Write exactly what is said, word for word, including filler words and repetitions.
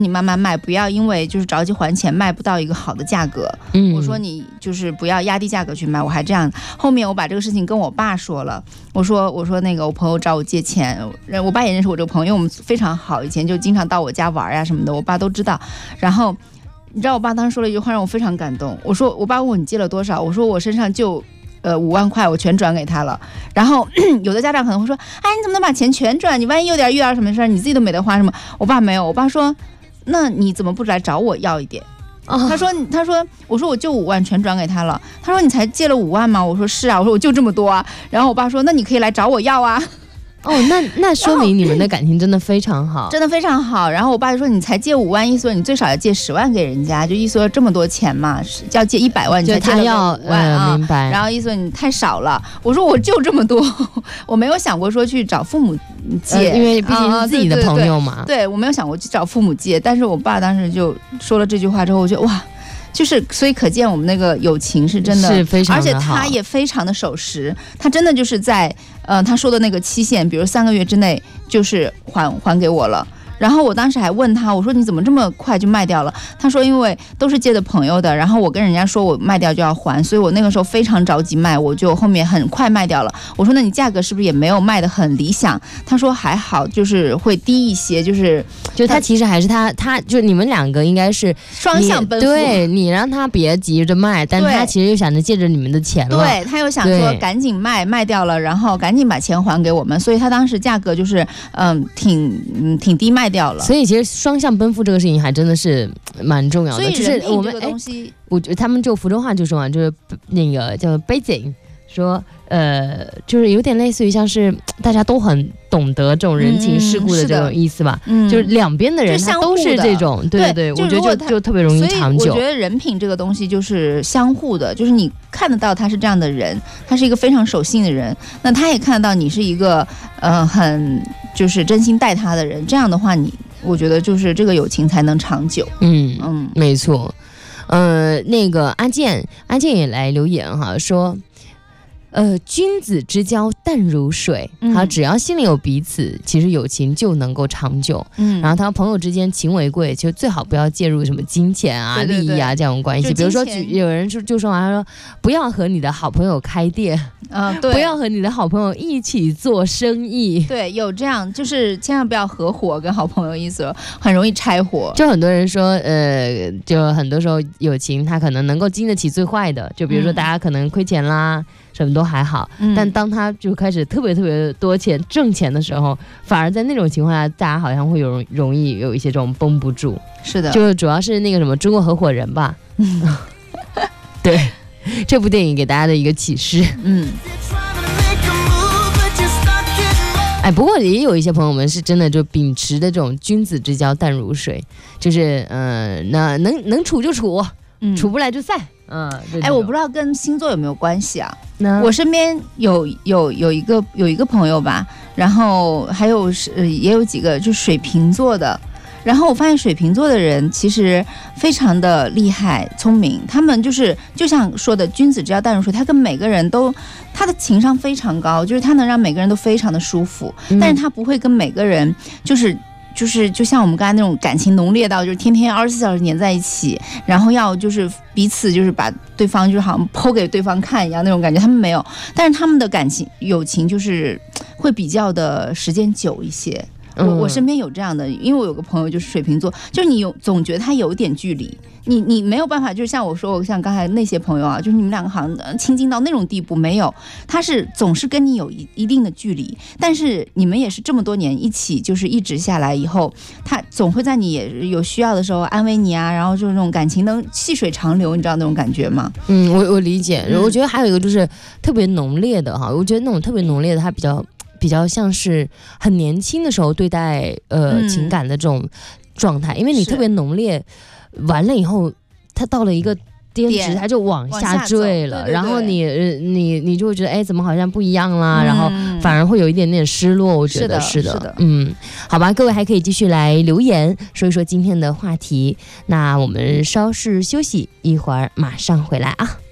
你慢慢卖，不要因为就是着急还钱卖不到一个好的价格。嗯，我说你就是不要压低价格去卖，我还这样。后面我把这个事情跟我爸说了，我说我说那个我朋友找我借钱，我爸也认识我这个朋友，因为我们非常好，以前就经常到我家玩呀什么的，我爸都知道。然后你知道我爸当时说了一句话让我非常感动，我说我爸问我你借了多少，我说我身上就呃五万块，我全转给他了。然后有的家长可能会说，哎你怎么能把钱全转？你万一有点遇到什么事儿，你自己都没得花什么？我爸没有，我爸说。那你怎么不来找我要一点？哦、他说，他说，我说我就五万全转给他了。他说你才借了五万吗？我说是啊，我说我就这么多啊。然后我爸说，那你可以来找我要啊。 哦，那那说明你们的感情真的非常好， 真的非常好。然后我爸就说，你才借五万，意思说你最少要借十万给人家，就意思说这么多钱嘛，要借一百万，你才借了五万啊、呃。明白。然后意思说你太少了。我说我就这么多，我没有想过说去找父母借， 呃、因为毕竟是自己的朋友嘛。 啊、对, 对, 对, 对, 对我没有想过去找父母借，但是我爸当时就说了这句话之后，我觉得哇。就是所以可见我们那个友情是真的是非常的好， 而且他也非常的守时，他真的就是在呃他说的那个期限，比如三个月之内就是还还给我了。然后我当时还问他，我说你怎么这么快就卖掉了？他说因为都是借的朋友的，然后我跟人家说我卖掉就要还，所以我那个时候非常着急卖，我就后面很快卖掉了。我说那你价格是不是也没有卖得很理想？他说还好，就是会低一些，就是就他其实还是他他就你们两个应该是双向奔赴， 对你让他别急着卖，但他其实又想着借着你们的钱了， 对他又想说赶紧卖卖掉了，然后赶紧把钱还给我们，所以他当时价格就是嗯挺嗯挺低卖掉了。 所以其实双向奔赴这个事情还真的是蛮重要的。 所以就是我们这个东西， 我觉得他们就福州话就说嘛，就是那个叫背景，说呃，就是有点类似于像是大家都很懂得这种人情世故的这种意思吧。嗯，就是两边的人他都是这种，对对对，我觉得就就特别容易长久。 所以我觉得人品这个东西就是相互的，就是你看得到他是这样的人，他是一个非常守信的人，那他也看得到你是一个呃很就是真心待他的人，这样的话你。我觉得就是这个友情才能长久。 嗯嗯，没错。呃，那个阿健，阿健也来留言哈，说，呃，君子之交淡如水，他、嗯、只要心里有彼此，其实友情就能够长久。嗯，然后他朋友之间情为贵，就最好不要介入什么金钱啊、对对对利益啊这种关系。比如说，有人就就说啊，他说不要和你的好朋友开店。啊，对，不要和你的好朋友一起做生意。 对，有这样，就是千万不要合伙跟好朋友意思，很容易拆伙。 就很多人说，呃，就很多时候友情它可能能够经得起最坏的，就比如说大家可能亏钱啦，嗯、什么都还好，嗯、但当他就开始特别特别多钱挣钱的时候，反而在那种情况下，大家好像会有容易有一些这种绷不住。 是的， 就主要是那个什么中国合伙人吧。嗯，对。这部电影给大家的一个启示。嗯，哎，不过也有一些朋友们是真的就秉持的这种君子之交淡如水，就是嗯、呃，那能能处就处，嗯、处不来就散。嗯， 哎，我不知道跟星座有没有关系啊？我身边有有有一个有一个朋友吧，然后还有是、呃、也有几个就水瓶座的。然后我发现水瓶座的人其实非常的厉害聪明，他们就是就像说的君子之交淡如水，他跟每个人都他的情商非常高，就是他能让每个人都非常的舒服，嗯、但是他不会跟每个人就是就是就像我们刚才那种感情浓烈到就是天天二十四小时黏在一起，然后要就是彼此就是把对方就是好像剖给对方看一样那种感觉，他们没有，但是他们的感情友情就是会比较的时间久一些。我我身边有这样的，因为我有个朋友就是水瓶座，就是你有总觉得他有点距离，你你没有办法，就像我说，我像刚才那些朋友啊，就是你们两个好像亲近到那种地步，没有，他是总是跟你有一一定的距离，但是你们也是这么多年一起，就是一直下来以后，他总会在你也有需要的时候安慰你啊，然后就是那种感情能细水长流，你知道那种感觉吗？ 嗯，我我理解，我觉得还有一个就是特别浓烈的哈，我觉得那种特别浓烈的，它比较。比较像是很年轻的时候对待呃、嗯、情感的这种状态，因为你特别浓烈，完了以后，它到了一个颠直，它就往下坠了，对对对，然后你你你就会觉得哎，怎么好像不一样啦、嗯，然后反而会有一点点失落，我觉得是 的, 是的，是的，嗯，好吧，各位还可以继续来留言说一说今天的话题，那我们稍事休息，一会儿马上回来啊。